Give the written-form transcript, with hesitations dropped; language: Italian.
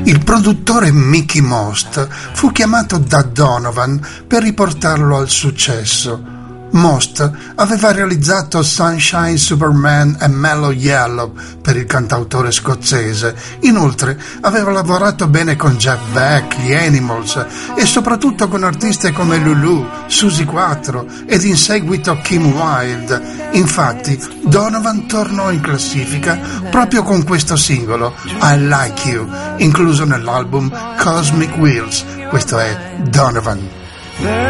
Il produttore Mickey Most fu chiamato da Donovan per riportarlo al successo. Most aveva realizzato Sunshine Superman e Mellow Yellow per il cantautore scozzese. Inoltre aveva lavorato bene con Jeff Beck, gli Animals e soprattutto con artisti come Lulu, Susie 4 ed in seguito Kim Wilde. Infatti Donovan tornò in classifica proprio con questo singolo I Like You, incluso nell'album Cosmic Wheels. Questo è Donovan.